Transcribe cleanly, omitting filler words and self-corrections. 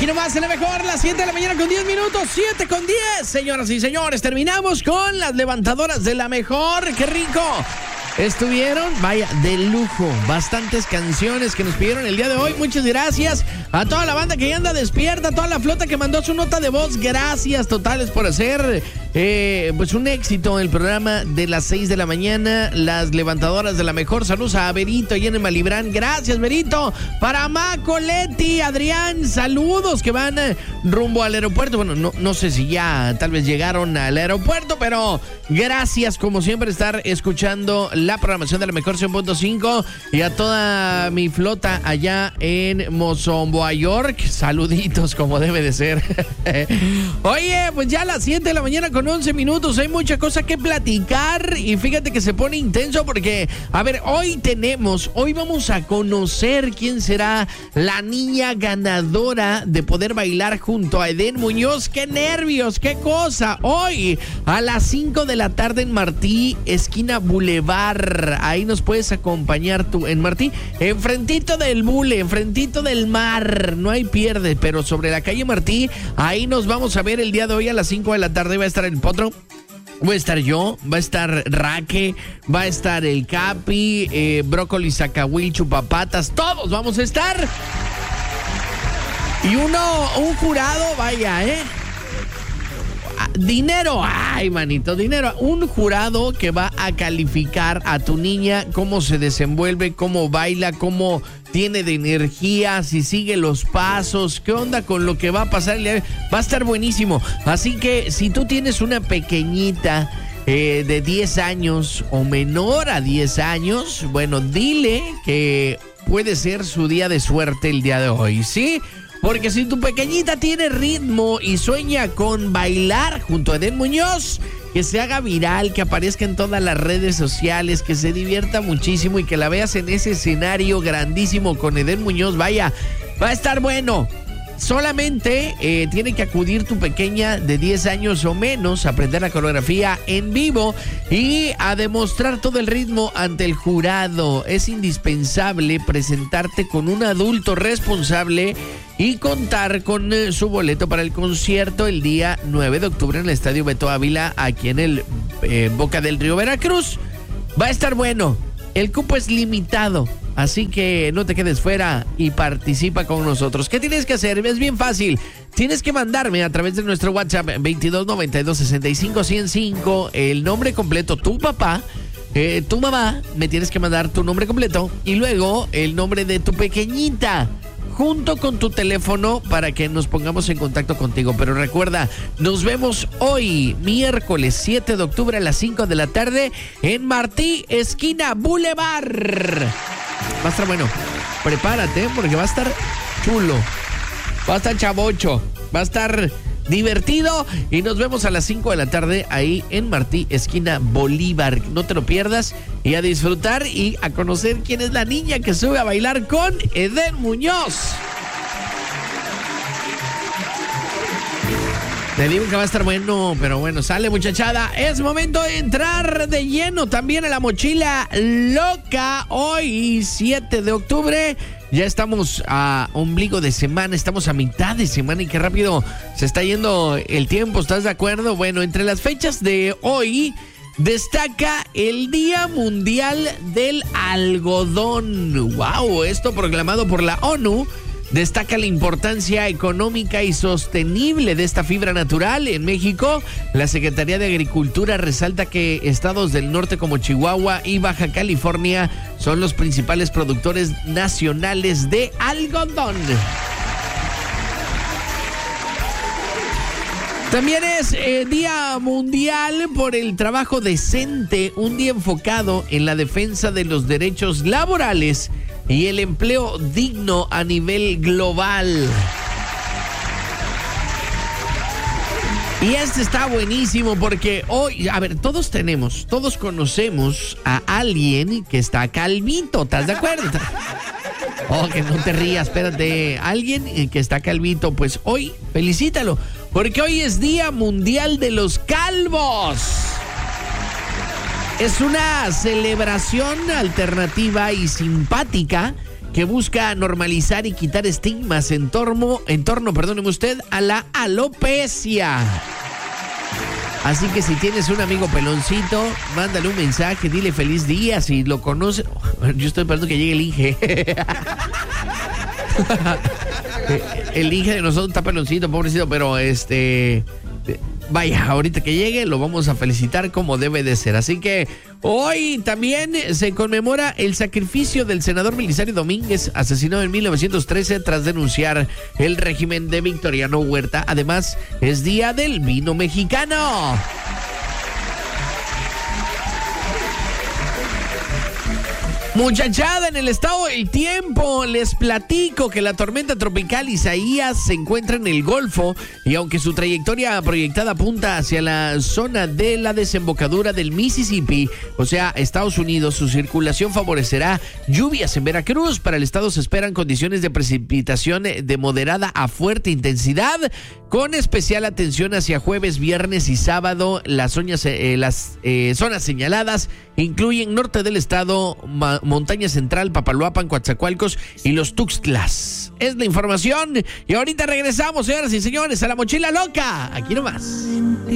nomás en la mejor, las 7 de la mañana con 10 minutos, 7 con 10, señoras y señores. Terminamos con las levantadoras de la mejor. ¡Qué rico! Estuvieron, vaya, de lujo. Bastantes canciones que nos pidieron el día de hoy. Muchas gracias a toda la banda que ya anda despierta, a toda la flota que mandó su nota de voz. Gracias totales por hacer pues un éxito el programa de las 6 de la mañana. Las levantadoras de la mejor. Saludos a Berito y en Malibrán. Gracias, Berito. Para Maco, Leti, Adrián, saludos que van rumbo al aeropuerto. Bueno, no sé si ya tal vez llegaron al aeropuerto, pero gracias como siempre estar escuchando la programación de la mejor 100.5 y a toda mi flota allá en Mozambique, York. Saluditos como debe de ser. Oye, pues ya a las 7 de la mañana con 11 minutos. Hay mucha cosa que platicar y fíjate que se pone intenso porque, a ver, hoy vamos a conocer quién será la niña ganadora de poder bailar junto a Eden Muñoz. ¡Qué nervios! ¡Qué cosa! Hoy a las 5 de la tarde en Martí, esquina Boulevard. Ahí nos puedes acompañar tú en Martí, enfrentito del Bule, enfrentito del mar. No hay pierde, pero sobre la calle Martí, ahí nos vamos a ver el día de hoy a las 5 de la tarde. Va a estar el Potro, voy a estar yo, va a estar Raque, va a estar el Capi, Brócoli, Zacahuil, Chupapatas, todos vamos a estar. Y un jurado, vaya, dinero, ay manito, dinero. Un jurado que va a calificar a tu niña, cómo se desenvuelve, cómo baila, cómo tiene de energía, si sigue los pasos, qué onda con lo que va a pasar. Va a estar buenísimo. Así que si tú tienes una pequeñita de 10 años o menor a 10 años, bueno, dile que puede ser su día de suerte el día de hoy, ¿sí? Porque si tu pequeñita tiene ritmo y sueña con bailar junto a Eden Muñoz, que se haga viral, que aparezca en todas las redes sociales, que se divierta muchísimo y que la veas en ese escenario grandísimo con Eden Muñoz, vaya, va a estar bueno. Solamente tiene que acudir tu pequeña de 10 años o menos a aprender la coreografía en vivo y a demostrar todo el ritmo ante el jurado. Es indispensable presentarte con un adulto responsable y contar con su boleto para el concierto el día 9 de octubre en el Estadio Beto Ávila, aquí en el Boca del Río, Veracruz. Va a estar bueno. El cupo es limitado, así que no te quedes fuera y participa con nosotros. ¿Qué tienes que hacer? Es bien fácil. Tienes que mandarme a través de nuestro WhatsApp 2292-65-105 el nombre completo, tu papá, tu mamá, me tienes que mandar tu nombre completo y luego el nombre de tu pequeñita, junto con tu teléfono para que nos pongamos en contacto contigo. Pero recuerda, nos vemos hoy, miércoles 7 de octubre a las 5 de la tarde en Martí, esquina Boulevard. Va a estar bueno. Prepárate porque va a estar chulo. Va a estar chavocho. Va a estar divertido. Y nos vemos a las 5 de la tarde ahí en Martí, esquina Bolívar. No te lo pierdas. Y a disfrutar y a conocer quién es la niña que sube a bailar con Eden Muñoz. Te digo que va a estar bueno, pero bueno, sale muchachada. Es momento de entrar de lleno también a la mochila loca. Hoy, 7 de octubre, ya estamos a ombligo de semana, estamos a mitad de semana y qué rápido se está yendo el tiempo, ¿estás de acuerdo? Bueno, entre las fechas de hoy destaca el Día Mundial del Algodón. ¡Wow! Esto proclamado por la ONU. Destaca la importancia económica y sostenible de esta fibra natural. En México, la Secretaría de Agricultura resalta que estados del norte como Chihuahua y Baja California son los principales productores nacionales de algodón. También es Día Mundial por el Trabajo Decente, un día enfocado en la defensa de los derechos laborales y el empleo digno a nivel global. Y este está buenísimo porque hoy, a ver, todos conocemos a alguien que está calvito, ¿estás de acuerdo? Oh, que no te rías, espérate. Alguien que está calvito, pues hoy felicítalo, porque hoy es Día Mundial de los Calvos. Es una celebración alternativa y simpática que busca normalizar y quitar estigmas en torno, perdóneme usted, a la alopecia. Así que si tienes un amigo peloncito, mándale un mensaje, dile feliz día, si lo conoce. Yo estoy esperando que llegue el Inge. El Inge de nosotros está peloncito, pobrecito, pero vaya, ahorita que llegue lo vamos a felicitar como debe de ser. Así que hoy también se conmemora el sacrificio del senador Belisario Domínguez, asesinado en 1913 tras denunciar el régimen de Victoriano Huerta. Además, es Día del Vino Mexicano. Muchachada, en el estado del tiempo, les platico que la tormenta tropical Isaías se encuentra en el Golfo y aunque su trayectoria proyectada apunta hacia la zona de la desembocadura del Mississippi, o sea, Estados Unidos, su circulación favorecerá lluvias en Veracruz. Para el estado se esperan condiciones de precipitación de moderada a fuerte intensidad, con especial atención hacia jueves, viernes y sábado. Las zonas señaladas incluyen norte del estado, montaña central, Papaloapan, Coatzacoalcos y los Tuxtlas. Es la información y ahorita regresamos, señoras y señores, a La Mochila Loca. Aquí nomás.